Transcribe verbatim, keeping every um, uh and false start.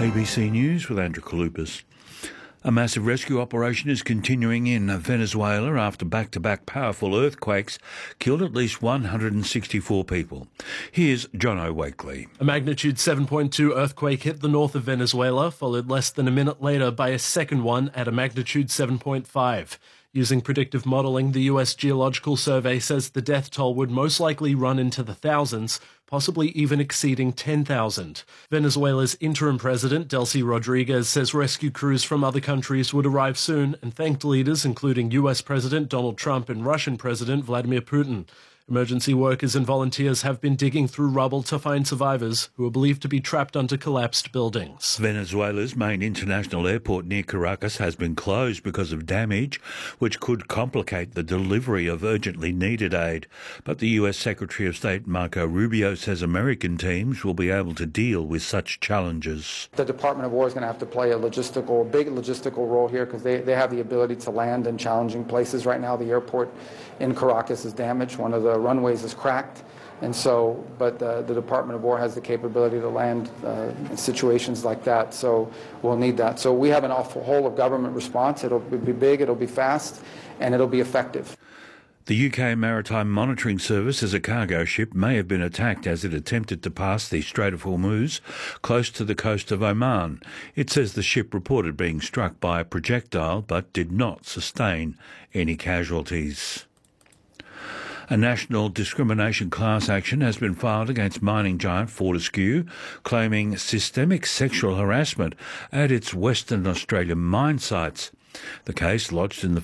A B C News with Andrew Kalupas. A massive rescue operation is continuing in Venezuela after back-to-back powerful earthquakes killed at least one hundred sixty-four people. Here's Jono Wakely. A magnitude seven point two earthquake hit the north of Venezuela, followed less than a minute later by a second one at a magnitude seven point five. Using predictive modelling, the U S Geological Survey says the death toll would most likely run into the thousands, possibly even exceeding ten thousand. Venezuela's interim president, Delcy Rodriguez, says rescue crews from other countries would arrive soon and thanked leaders including U S President Donald Trump and Russian President Vladimir Putin. Emergency workers and volunteers have been digging through rubble to find survivors who are believed to be trapped under collapsed buildings. Venezuela's main international airport near Caracas has been closed because of damage, which could complicate the delivery of urgently needed aid. But the U S Secretary of State Marco Rubio says American teams will be able to deal with such challenges. The Department of War is going to have to play a logistical, big logistical role here because they, they have the ability to land in challenging places. Right now, the airport in Caracas is damaged. One of the runways is cracked, and so, but uh, the Department of War has the capability to land uh, in situations like that, so we'll need that. So we have an awful whole of government response. It'll be big, it'll be fast, and it'll be effective. The U K Maritime Monitoring Service says a cargo ship may have been attacked as it attempted to pass the Strait of Hormuz close to the coast of Oman. It says the ship reported being struck by a projectile but did not sustain any casualties. A national discrimination class action has been filed against mining giant Fortescue, claiming systemic sexual harassment at its Western Australian mine sites. The case, lodged in the